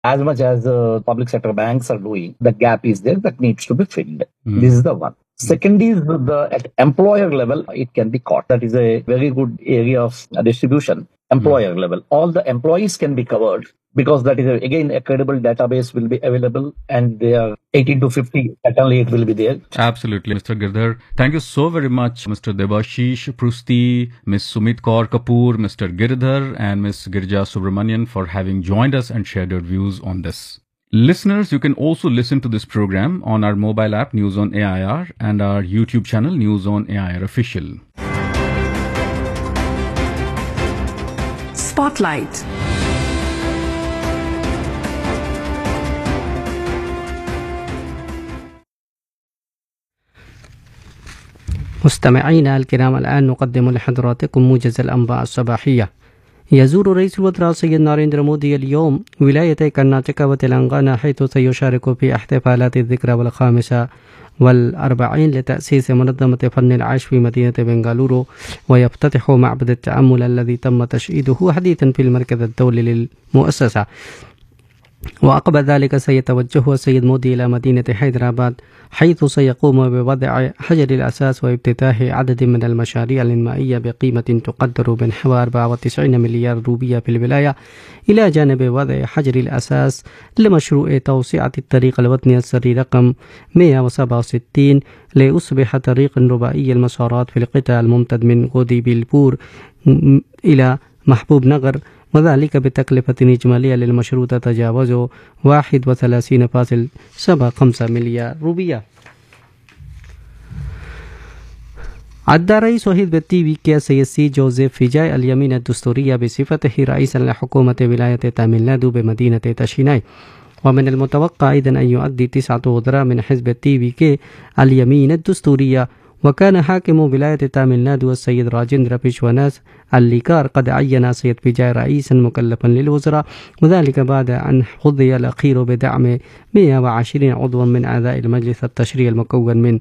as much as public sector banks are doing, the gap is there that needs to be filled. This is the one. Second is at employer level, it can be caught. That is a very good area of distribution. Employer level, all the employees can be covered because that is again a credible database will be available, and they are 18 to 50. Certainly, it will be there. Absolutely, Mr. Girdhar. Thank you so very much, Mr. Debashish Prusti, Ms. Sumit Kaur Kapoor, Mr. Girdhar, and Ms. Girja Subramanian for having joined us and shared your views on this. Listeners, you can also listen to this program on our mobile app News on AIR and our YouTube channel News on AIR Official. Spotlight. مستمعينا الكرام، الآن نقدم لحضراتكم موجز الأنباء الصباحية. يزور رئيس الوزراء السيد ناريندرا مودي اليوم ولايتي كرناتاكا وتلنغانا، حيث سيشارك في احتفالات الذكرى والخامسة والأربعين لتأسيس منظمة فن العيش في مدينة بنغالورو، ويفتتح معبد التأمل الذي تم تشييده حديثا في المركز الدولي للمؤسسة. وعقب ذلك سيتوجه السيد مودي إلى مدينة حيدراباد، حيث سيقوم بوضع حجر الأساس وافتتاح عدد من المشاريع الإنمائية بقيمة تقدر بنحو 94 مليار روبية في الولاية، إلى جانب وضع حجر الأساس لمشروع توسعة الطريق الوطني السري رقم 167 ليصبح طريق رباعي المسارات في القطاع الممتد من غودي بيلبور إلى محبوب نغر، وذلك بتكلفة إجمالية للمشروع تتجاوز 31.75 مليار روبية. أدى رئيس حزب التي السياسي جوزيف فيجاي اليمين الدستورية بصفته رئيسا لحكومة ولاية تاميل نادو بمدينة تشيناي. ومن المتوقع أيضا أن يؤدي 9 وزراء من حزب التي اليمين الدستورية. وكان حاكم ولاية تاميل نادو السيد راجندرا بيشواناس الليكار قد عين السيد فيجاي رئيسا مكلفا للوزراء، وذلك بعد أن حظي الأخير بدعم 120 عضوا من أعضاء المجلس التشريعي المكون من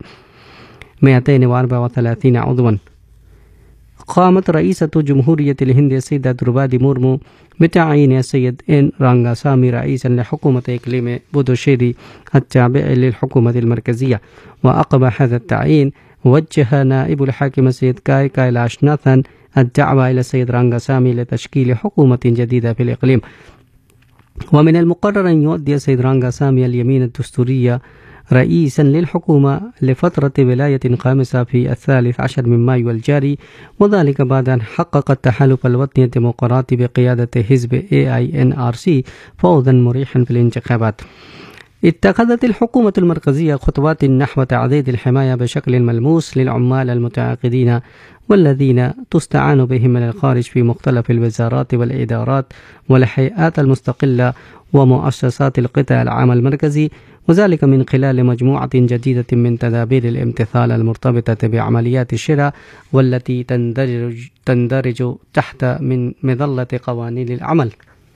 234 عضوا. قامت رئيسة جمهورية الهند السيدة دربادي مورمو بتعيين السيد إن رانغاسامي رئيسا لحكومة إقليم بودوشيري التابع للحكومة المركزية. وعقب هذا التعيين وجه نائب الحاكم السيد كايلاش ناثان الدعوة إلى السيد رانغاسامي لتشكيل حكومة جديدة في الإقليم. ومن المقرر أن يؤدي السيد رانغاسامي اليمين الدستورية رئيسا للحكومة لفترة ولاية خامسة في 13 من مايو الجاري، وذلك بعد أن حقق التحالف الوطني الديمقراطي بقيادة حزب AINRC فوزا مريحا في الانتخابات. اتخذت الحكومة المركزية خطوات نحو تعزيز الحماية بشكل ملموس للعمال المتعاقدين والذين تستعان بهم من الخارج في مختلف الوزارات والإدارات والهيئات المستقلة ومؤسسات القطاع العام المركزي، وذلك من خلال مجموعة جديدة من تدابير الامتثال المرتبطة بعمليات الشراء والتي تندرج تحت من مظلة قوانين العمل.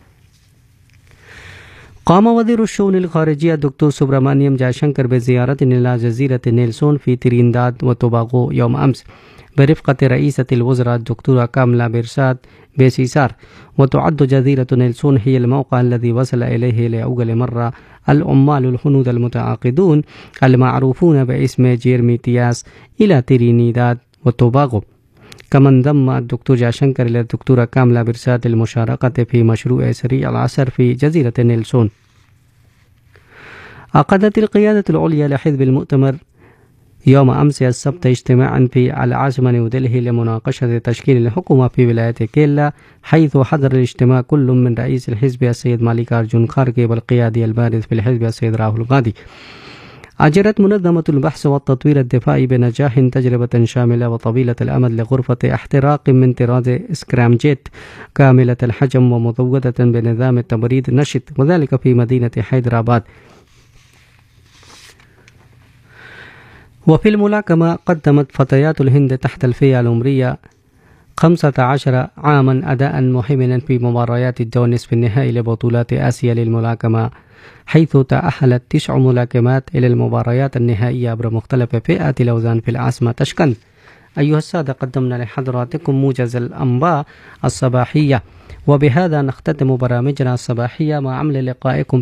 قام وزير الشؤون الخارجية الدكتور سوبرامانيام جايشنكر بزيارة إلى جزيرة نيلسون في ترينداد وتوباغو يوم أمس برفقة رئيسة الوزراء الدكتورة كاملا بيرساد بيسيسار. وتعد جزيرة نيلسون هي الموقع الذي وصل إليه لأول مرة العمال الهنود المتعاقدون المعروفون باسم جيرمي تياس إلى ترينيداد وتوباغو. كما انضم الدكتور جايشنكر إلى الدكتورة كاملا بيرساد للمشاركة في مشروع سريع العصر في جزيرة نيلسون. عقدت القيادة العليا لحزب المؤتمر يوم أمس السبت اجتماعا في العاصمة نيودلهي لمناقشة تشكيل الحكومة في ولاية كيرلا، حيث حضر الاجتماع كل من رئيس الحزب السيد ماليكارجون خارجي والقيادي البارز في الحزب السيد راهول غاندي. أجرت منظمة البحث والتطوير الدفاعي بنجاح تجربة شاملة وطويلة الأمد لغرفة احتراق من طراز سكرام جيت كاملة الحجم ومزودة بنظام تبريد نشط، وذلك في مدينة حيدراباد. وفي الملاكمة قدمت فتيات الهند تحت الفئة العمرية 15 عاما أداء مهيمنا في مباريات الدور نصف النهائي لبطولات آسيا للملاكمة، حيث تأهلت 9 ملاكمات إلى المباريات النهائية عبر مختلف فئات الأوزان في العاصمة تشكند. أيها السادة، قدمنا لحضراتكم موجز الأنباء الصباحية، وبهذا نختتم برامجنا الصباحية مع عمل لقائكم